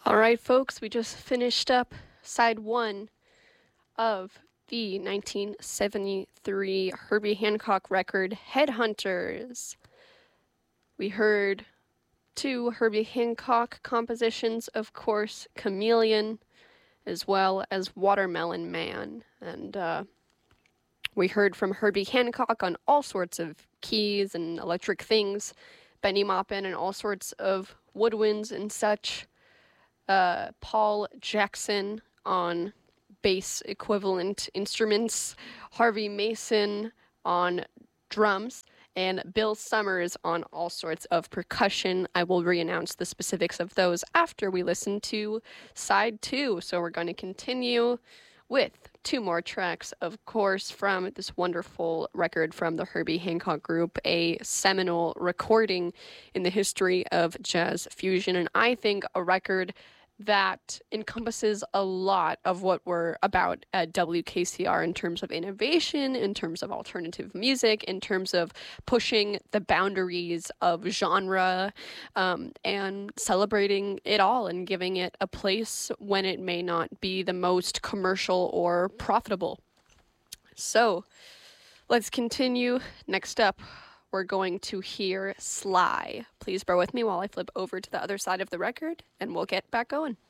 All right, folks, we just finished up side one of the 1973 Herbie Hancock record, Headhunters. We heard two Herbie Hancock compositions, of course, Chameleon, as well as Watermelon Man. And we heard from Herbie Hancock on all sorts of keys and electric things, Benny Maupin and all sorts of woodwinds and such. Paul Jackson on bass equivalent instruments, Harvey Mason on drums, and Bill Summers on all sorts of percussion. I will re-announce the specifics of those after we listen to side two. So we're going to continue with two more tracks, of course, from this wonderful record from the Herbie Hancock Group, a seminal recording in the history of jazz fusion, and I think a record that encompasses a lot of what we're about at WKCR in terms of innovation, in terms of alternative music, in terms of pushing the boundaries of genre, and celebrating it all and giving it a place when it may not be the most commercial or profitable. So let's continue. Next up, we're going to hear Sly. Please bear with me while I flip over to the other side of the record, and we'll get back going.